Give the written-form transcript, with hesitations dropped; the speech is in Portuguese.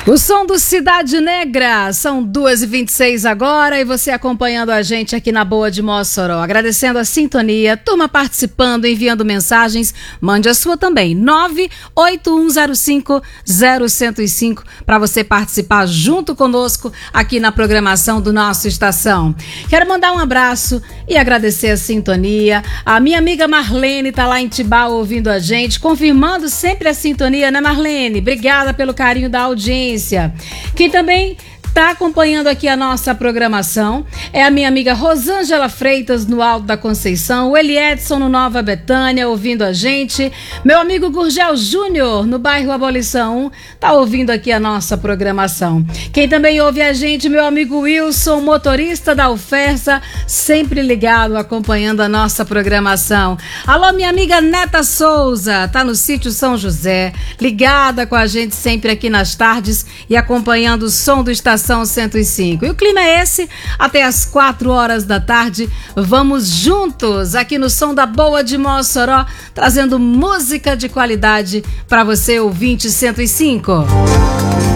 O som do Cidade Negra, são 2h26 agora e você acompanhando a gente aqui na Boa de Mossoró. Agradecendo a sintonia, turma participando, enviando mensagens, mande a sua também, 981050105 para você participar junto conosco aqui na programação do nosso Estação. Quero mandar um abraço e agradecer a sintonia. A minha amiga Marlene tá lá em Tibau ouvindo a gente, confirmando sempre a sintonia, né, Marlene? Obrigada pelo carinho da audiência. Quem também está acompanhando aqui a nossa programação é a minha amiga Rosângela Freitas no Alto da Conceição, o Eli Edson no Nova Betânia ouvindo a gente, meu amigo Gurgel Júnior no bairro Abolição 1 está ouvindo aqui a nossa programação. Quem também ouve a gente, meu amigo Wilson, motorista da Ufersa, sempre ligado, acompanhando a nossa programação. Alô, minha amiga Neta Souza, tá no sítio São José, ligada com a gente sempre aqui nas tardes e acompanhando o som do Estação 105. E o clima é esse, até as 4 horas da tarde, vamos juntos aqui no som da Boa de Mossoró, trazendo música de qualidade para você, ouvinte 105.